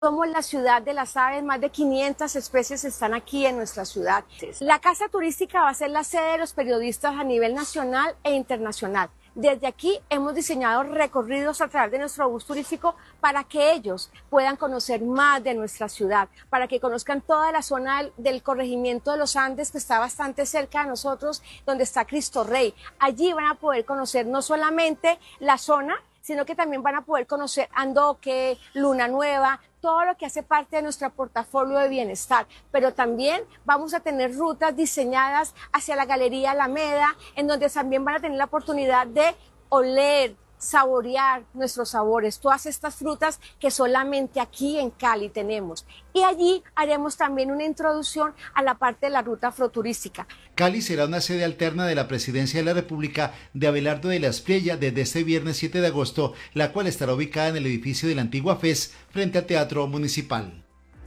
Somos la ciudad de las aves, más de 500 especies están aquí en nuestra ciudad. La casa turística va a ser la sede de los periodistas a nivel nacional e internacional. Desde aquí hemos diseñado recorridos a través de nuestro bus turístico para que ellos puedan conocer más de nuestra ciudad, para que conozcan toda la zona del corregimiento de los Andes, que está bastante cerca de nosotros, donde está Cristo Rey. Allí van a poder conocer no solamente la zona, sino que también van a poder conocer Andoque, Luna Nueva, todo lo que hace parte de nuestro portafolio de bienestar, pero también vamos a tener rutas diseñadas hacia la Galería Alameda, en donde también van a tener la oportunidad de oler, saborear nuestros sabores, todas estas frutas que solamente aquí en Cali tenemos. Y allí haremos también una introducción a la parte de la ruta afroturística. Cali será una sede alterna de la Presidencia de la República de Abelardo de la Espriella desde este viernes 7 de agosto, la cual estará ubicada en el edificio de la antigua FES frente al Teatro Municipal.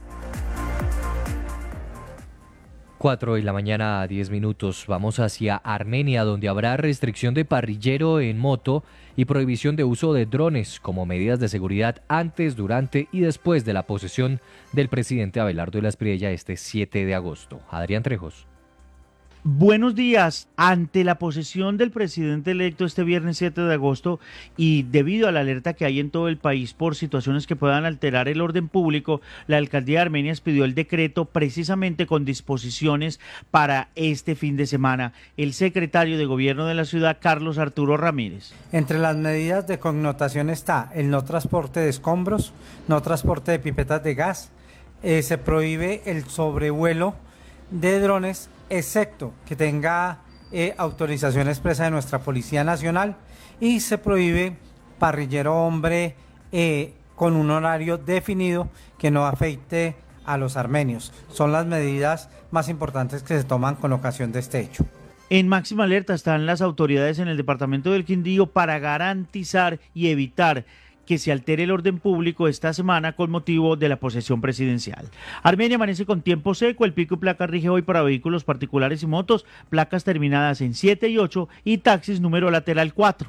4:10 a.m. Vamos hacia Armenia, donde habrá restricción de parrillero en moto y prohibición de uso de drones como medidas de seguridad antes, durante y después de la posesión del presidente Abelardo de la Espriella este 7 de agosto. Adrián Trejos. Buenos días. Ante la posesión del presidente electo este viernes 7 de agosto y debido a la alerta que hay en todo el país por situaciones que puedan alterar el orden público, la alcaldía de Armenia expidió el decreto precisamente con disposiciones para este fin de semana. El secretario de gobierno de la ciudad, Carlos Arturo Ramírez. Entre las medidas de connotación está el no transporte de escombros, no transporte de pipetas de gas, se prohíbe el sobrevuelo de drones, excepto que tenga autorización expresa de nuestra Policía Nacional, y se prohíbe parrillero hombre con un horario definido que no afecte a los armenios. Son las medidas más importantes que se toman con ocasión de este hecho. En máxima alerta están las autoridades en el departamento del Quindío para garantizar y evitar que se altere el orden público esta semana con motivo de la posesión presidencial. Armenia amanece con tiempo seco, el pico y placa rige hoy para vehículos particulares y motos, placas terminadas en 7 y 8 y taxis número lateral 4.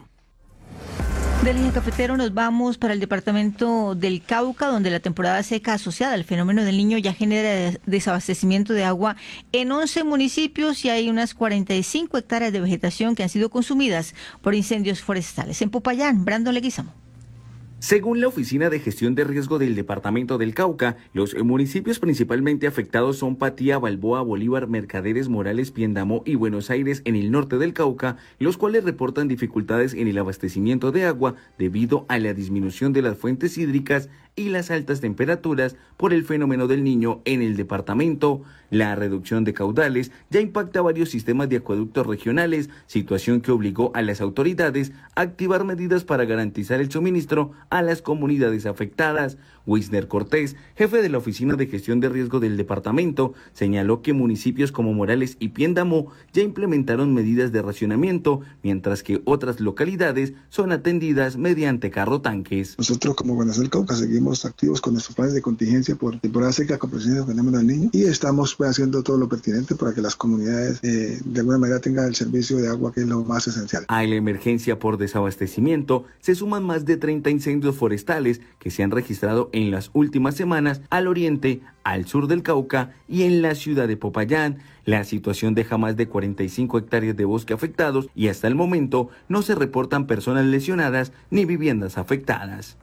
Del eje cafetero nos vamos para el departamento del Cauca, donde la temporada seca asociada al fenómeno del Niño ya genera desabastecimiento de agua en 11 municipios y hay unas 45 hectáreas de vegetación que han sido consumidas por incendios forestales. En Popayán, Brandon Leguizamo. Según la Oficina de Gestión de Riesgo del Departamento del Cauca, los municipios principalmente afectados son Patía, Balboa, Bolívar, Mercaderes, Morales, Piendamó y Buenos Aires en el norte del Cauca, los cuales reportan dificultades en el abastecimiento de agua debido a la disminución de las fuentes hídricas y las altas temperaturas por el fenómeno del Niño en el departamento. La reducción de caudales ya impacta varios sistemas de acueductos regionales, situación que obligó a las autoridades a activar medidas para garantizar el suministro a las comunidades afectadas. Wisner Cortés, jefe de la Oficina de Gestión de Riesgo del departamento, señaló que municipios como Morales y Piendamó ya implementaron medidas de racionamiento, mientras que otras localidades son atendidas mediante carro tanques. Nosotros como Buenos del Cauca seguimos activos con nuestros planes de contingencia por temporada seca con presencia del fenómeno del Niño y estamos haciendo todo lo pertinente para que las comunidades de alguna manera tengan el servicio de agua, que es lo más esencial. A la emergencia por desabastecimiento se suman más de 30 incendios forestales que se han registrado en las últimas semanas al oriente, al sur del Cauca y en la ciudad de Popayán. La situación deja más de 45 hectáreas de bosque afectados y hasta el momento no se reportan personas lesionadas ni viviendas afectadas.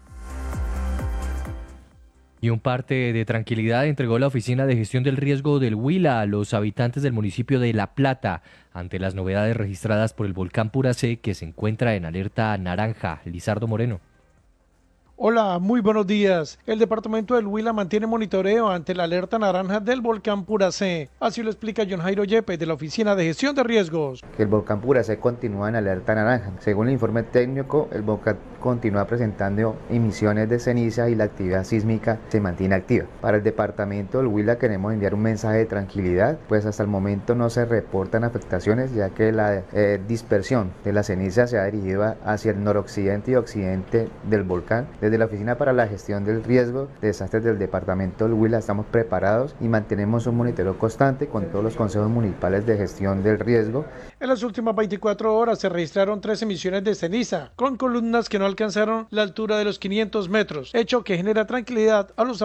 Y un parte de tranquilidad entregó la Oficina de Gestión del Riesgo del Huila a los habitantes del municipio de La Plata ante las novedades registradas por el volcán Puracé, que se encuentra en alerta naranja. Lizardo Moreno. Hola, muy buenos días. El departamento del Huila mantiene monitoreo ante la alerta naranja del volcán Puracé. Así lo explica John Jairo Yepes de la Oficina de Gestión de Riesgos. El volcán Puracé continúa en alerta naranja. Según el informe técnico, el volcán continúa presentando emisiones de ceniza y la actividad sísmica se mantiene activa. Para el departamento del Huila queremos enviar un mensaje de tranquilidad, pues hasta el momento no se reportan afectaciones, ya que la dispersión de la ceniza se ha dirigido hacia el noroccidente y occidente del volcán, Desde la Oficina para la Gestión del Riesgo de Desastres del Departamento del Huila estamos preparados y mantenemos un monitoreo constante con todos los consejos municipales de gestión del riesgo. En las últimas 24 horas se registraron 3 emisiones de ceniza, con columnas que no alcanzaron la altura de los 500 metros, hecho que genera tranquilidad a los